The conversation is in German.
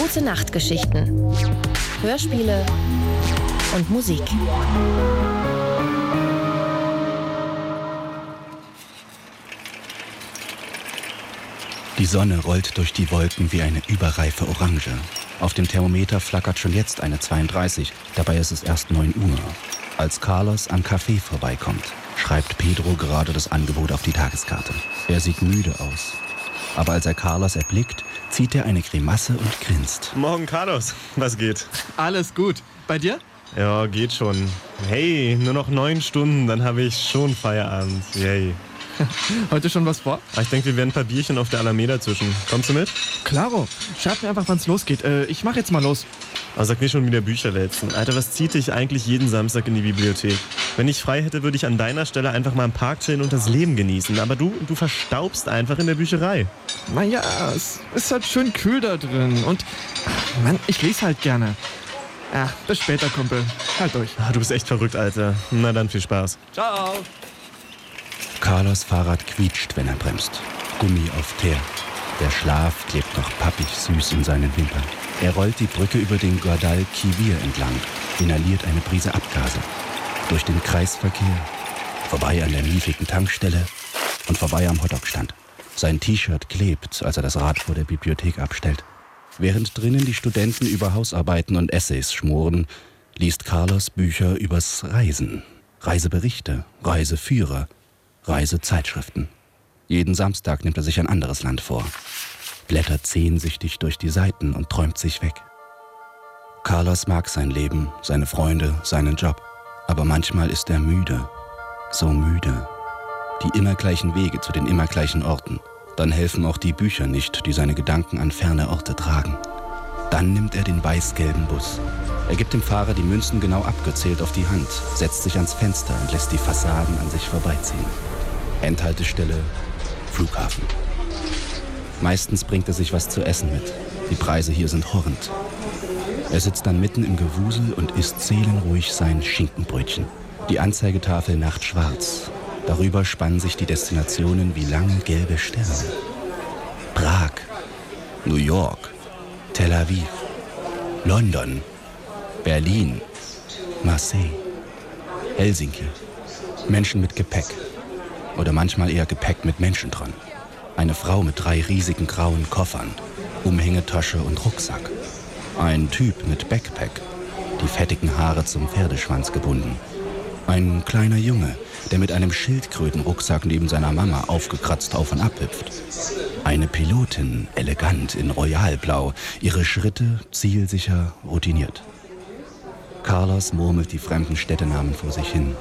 Gute-Nacht-Geschichten, Hörspiele und Musik. Die Sonne rollt durch die Wolken wie eine überreife Orange. Auf dem Thermometer flackert schon jetzt eine 32, dabei ist es erst 9 Uhr. Als Carlos am Café vorbeikommt, schreibt Pedro gerade das Angebot auf die Tageskarte. Er sieht müde aus. Aber als er Carlos erblickt, zieht er eine Grimasse und grinst. Morgen, Carlos. Was geht? Alles gut. Bei dir? Ja, geht schon. Hey, nur noch 9 Stunden, dann habe ich schon Feierabend. Yay. Heute schon was vor? Ich denke, wir werden ein paar Bierchen auf der Alameda zwischen. Kommst du mit? Klaro. Schreib mir einfach, wann es losgeht. Ich mach jetzt mal los. Aber sag mir schon wieder Bücher wälzen. Alter, was zieht dich eigentlich jeden Samstag in die Bibliothek? Wenn ich frei hätte, würde ich an deiner Stelle einfach mal im Park chillen und das Leben genießen. Aber du verstaubst einfach in der Bücherei. Naja, es ist halt schön kühl da drin. Und, Mann, ich lese halt gerne. Ja, bis später, Kumpel. Halt durch. Du bist echt verrückt, Alter. Na dann, viel Spaß. Ciao. Carlos' Fahrrad quietscht, wenn er bremst. Gummi auf Teer. Der Schlaf klebt noch pappig süß in seinen Wimpern. Er rollt die Brücke über den Guadalquivir entlang, inhaliert eine Prise Abgase. Durch den Kreisverkehr, vorbei an der miefigen Tankstelle und vorbei am Hotdog-Stand. Sein T-Shirt klebt, als er das Rad vor der Bibliothek abstellt. Während drinnen die Studenten über Hausarbeiten und Essays schmoren, liest Carlos Bücher übers Reisen. Reiseberichte, Reiseführer, Reisezeitschriften. Jeden Samstag nimmt er sich ein anderes Land vor. Blättert sehnsüchtig durch die Seiten und träumt sich weg. Carlos mag sein Leben, seine Freunde, seinen Job. Aber manchmal ist er müde. So müde. Die immer gleichen Wege zu den immer gleichen Orten. Dann helfen auch die Bücher nicht, die seine Gedanken an ferne Orte tragen. Dann nimmt er den weiß-gelben Bus. Er gibt dem Fahrer die Münzen genau abgezählt auf die Hand, setzt sich ans Fenster und lässt die Fassaden an sich vorbeiziehen. Endhaltestelle, Flughafen. Meistens bringt er sich was zu essen mit. Die Preise hier sind horrend. Er sitzt dann mitten im Gewusel und isst seelenruhig sein Schinkenbrötchen. Die Anzeigetafel nachtschwarz. Darüber spannen sich die Destinationen wie lange gelbe Sterne. Prag, New York, Tel Aviv, London, Berlin, Marseille, Helsinki. Menschen mit Gepäck. Oder manchmal eher Gepäck mit Menschen dran. Eine Frau mit 3 riesigen grauen Koffern, Umhängetasche und Rucksack. Ein Typ mit Backpack, die fettigen Haare zum Pferdeschwanz gebunden. Ein kleiner Junge, der mit einem Schildkrötenrucksack neben seiner Mama aufgekratzt auf und ab hüpft. Eine Pilotin, elegant in Royalblau, ihre Schritte zielsicher, routiniert. Carlos murmelt die fremden Städtenamen vor sich hin.